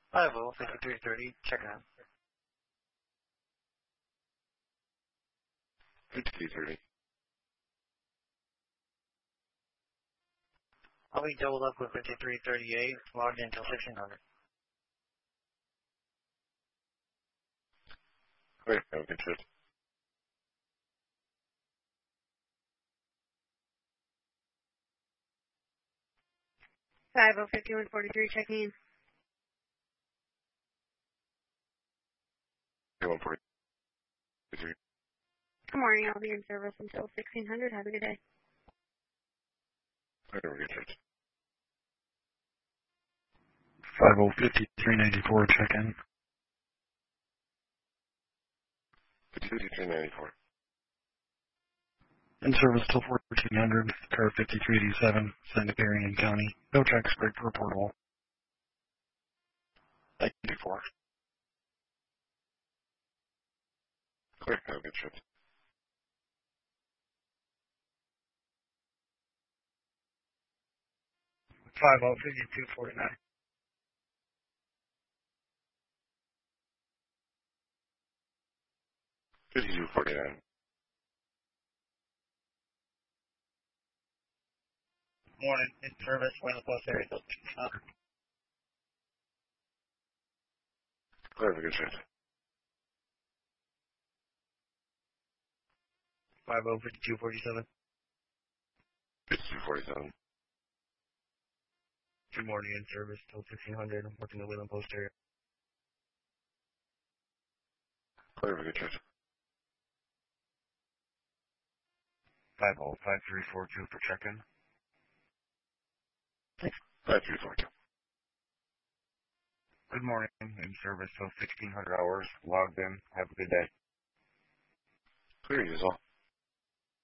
Arrival 5330, check in. 5330. I'll be doubled up with 5338, logged in until 1600. Great, have a good trip. Five oh 5143 checking in. 143. Good morning. I'll be in service until 1600. Have a good day. Have a good trip. 505394, check in. 5394. In service till 1400, car 5387, send to Berrien County. No checks break reportable. Thank you for. Great, have a good trip. 5249. 5249. Morning, in service, Wayne Plus area. Clear, have a good trip. 5247. 5247. Good morning, in service till 1600. I'm working the Wayland Post area. Clear, have a good trip. 505342 for check-in. 5342. Good morning, in service till 1600 hours, logged in. Have a good day. Clear, use all.